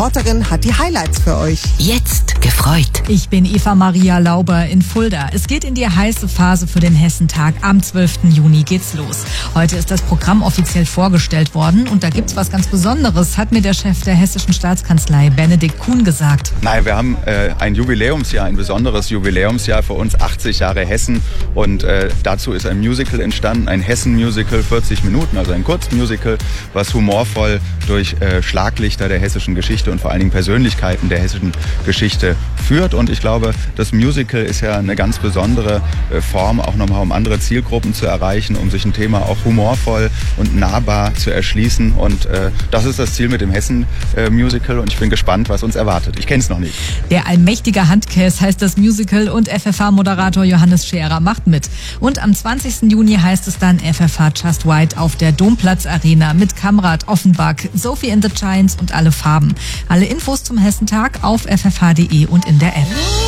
Reporterin hat die Highlights für euch. Jetzt gefreut. Ich bin Eva Maria Lauber in Fulda. Es geht in die heiße Phase für den Hessentag. Am 12. Juni geht's los. Heute ist das Programm offiziell vorgestellt worden und da gibt's was ganz Besonderes, hat mir der Chef der Hessischen Staatskanzlei, Benedikt Kuhn, gesagt. Nein, wir haben ein Jubiläumsjahr, ein besonderes Jubiläumsjahr für uns, 80 Jahre Hessen. Und dazu ist ein Musical entstanden, ein Hessen-Musical, 40 Minuten, also ein Kurzmusical, was humorvoll durch Schlaglichter der hessischen Geschichte und vor allen Dingen Persönlichkeiten der hessischen Geschichte führt. Und ich glaube, das Musical ist ja eine ganz besondere Form, auch nochmal um andere Zielgruppen zu erreichen, um sich ein Thema auch humorvoll und nahbar zu erschließen. Und das ist das Ziel mit dem Hessen-Musical und ich bin gespannt, was uns erwartet. Ich kenne es noch nicht. Der allmächtige Handkäs heißt das Musical und FFH-Moderator Johannes Scherer macht mit. Und am 20. Juni heißt es dann FFH Just White auf der Domplatz Arena mit Kamrat, Offenbach, Sophie and the Giants und alle Farben. Alle Infos zum Hessentag auf ffh.de und in der App.